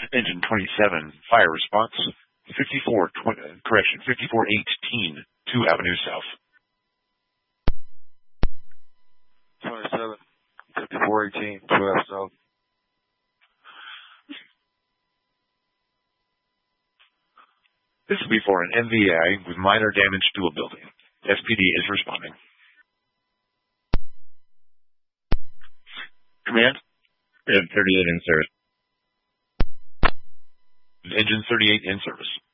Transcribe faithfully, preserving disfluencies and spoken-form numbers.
Engine twenty-seven, fire response, fifty-four, twenty, correction, fifty-four eighteen, two Avenue South. twenty-seven, fifty-four eighteen, two Avenue South. This will be for an M V I with minor damage to a building. S P D is responding. Command? We have thirty-eight in service. Engine thirty-eight in service.